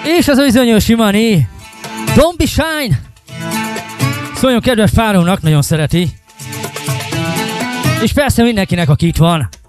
És az a bizonyos Imani. Don't be shy. Szóljon kedves páromnak, nagyon szereti. És persze mindenkinek, aki itt van.